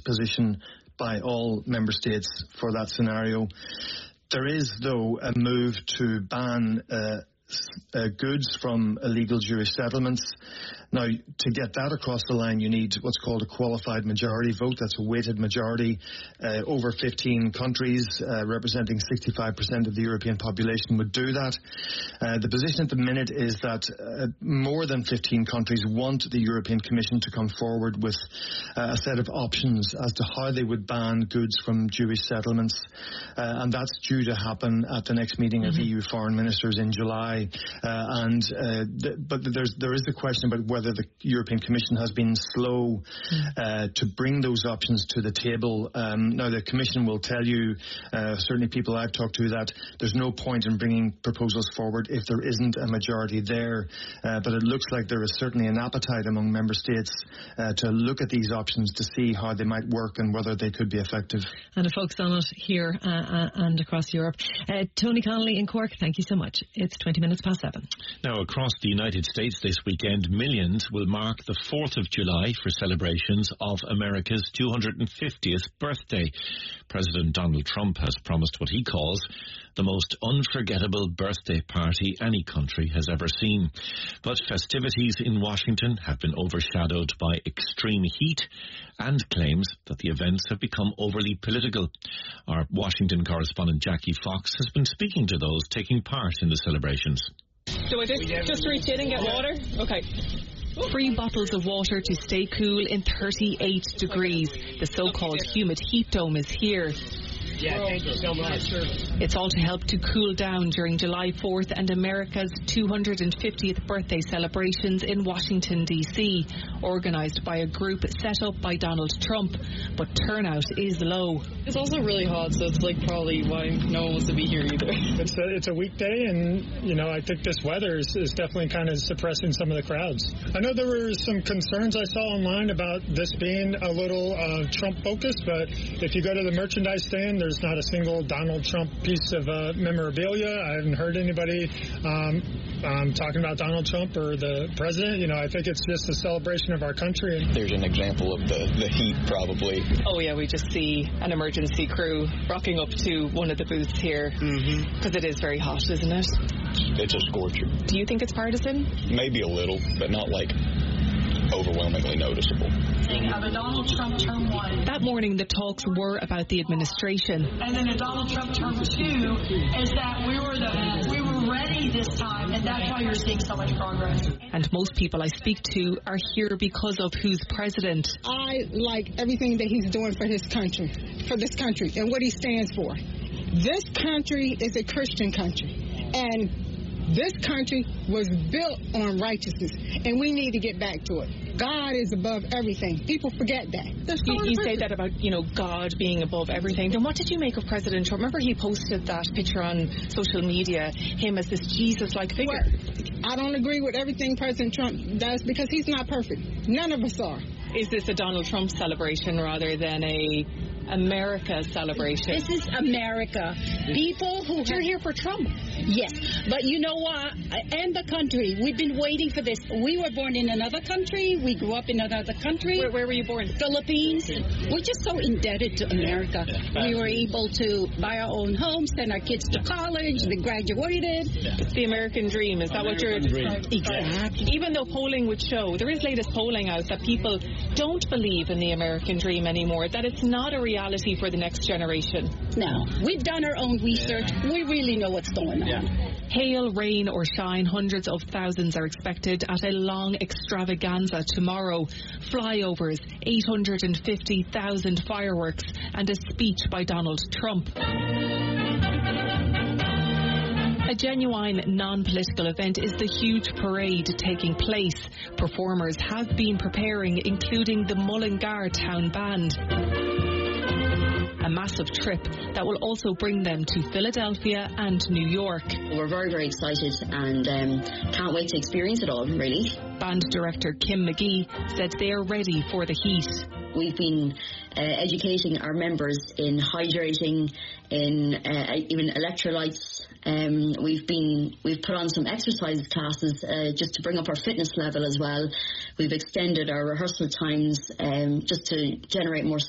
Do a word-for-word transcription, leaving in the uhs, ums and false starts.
position by all member states for that scenario. There is, though, a move to ban uh, uh, goods from illegal Jewish settlements. Now, to get that across the line, you need what's called a qualified majority vote. That's a weighted majority. Uh, over fifteen countries, uh, representing sixty-five percent of the European population, would do that. Uh, the position at the minute is that uh, more than fifteen countries want the European Commission to come forward with uh, a set of options as to how they would ban goods from Jewish settlements. Uh, and that's due to happen at the next meeting of mm-hmm. E U foreign ministers in July. Uh, and uh, th- But there's, there is the question about whether the European Commission has been slow uh, to bring those options to the table. Um, now, the Commission will tell you, uh, certainly people I've talked to, that there's no point in bringing proposals forward if there isn't a majority there. Uh, but it looks like there is certainly an appetite among member states uh, to look at these options to see how they might work and whether they could be effective. And a focus on it here uh, uh, and across Europe. Uh, Tony Connolly in Cork, thank you so much. It's twenty minutes past seven. Now, across the United States this weekend, millions will mark the fourth of July for celebrations of America's two hundred fiftieth birthday. President Donald Trump has promised what he calls the most unforgettable birthday party any country has ever seen. But festivities in Washington have been overshadowed by extreme heat and claims that the events have become overly political. Our Washington correspondent Jackie Fox has been speaking to those taking part in the celebrations. Do I just, just reach in and get water? Okay. Free bottles of water to stay cool in thirty-eight degrees. The so-called humid heat dome is here. Yeah, thank you so much. It's all to help to cool down during July fourth and America's two hundred fiftieth birthday celebrations in Washington, D C, organised by a group set up by Donald Trump. But turnout is low. It's also really hot, so it's like probably why no one wants to be here either. It's a, it's a weekday, and, you know, I think this weather is, is definitely kind of suppressing some of the crowds. I know there were some concerns I saw online about this being a little uh, Trump-focused, but if you go to the merchandise stand, there's not a single Donald Trump piece of uh, memorabilia. I haven't heard anybody um, um, talking about Donald Trump or the president. You know, I think it's just a celebration of our country. There's an example of the, the heat, probably. Oh, yeah, we just see an emergency crew rocking up to one of the booths here because mm-hmm. it is very hot, isn't it? It's a scorcher. Do you think it's partisan? Maybe a little, but not like overwhelmingly noticeable. Of a Donald Trump term one. That morning the talks were about the administration. And then a Donald Trump term two is that we were the we were ready this time, and that's why you're seeing so much progress. And most people I speak to are here because of who's president. I like everything that he's doing for his country, for this country, and what he stands for. This country is a Christian country, and this country was built on righteousness, and we need to get back to it. God is above everything. People forget that. You, you say that about, you know, God being above everything. Then what did you make of President Trump? Remember he posted that picture on social media, him as this Jesus-like figure. Well, I don't agree with everything President Trump does because he's not perfect. None of us are. Is this a Donald Trump celebration rather than a America celebration? This is America. People who... You're here for Trump. Yes, but you know what? And the country. We've been waiting for this. We were born in another country. We grew up in another country. Where, where were you born? Philippines. We're just so indebted to America. We were able to buy our own homes, send our kids to college. They graduated. It's the American dream. Is that American what you're... dream. Exactly. Even though polling would show, there is latest polling out that people don't believe in the American dream anymore, that it's not a reality for the next generation. No. We've done our own research. We really know what's going on. Yeah. Hail, rain or shine, hundreds of thousands are expected at a long extravaganza tomorrow. Flyovers, eight hundred fifty thousand fireworks and a speech by Donald Trump. A genuine non-political event is the huge parade taking place. Performers have been preparing, including the Mullingar Town Band. A massive trip that will also bring them to Philadelphia and New York. We're very, very excited and um, can't wait to experience it all, really. Band director Kim McGee said they are ready for the heat. We've been uh, educating our members in hydrating, in uh, even electrolytes. Um, we've been we've put on some exercise classes uh, just to bring up our fitness level as well. We've extended our rehearsal times um, just to generate more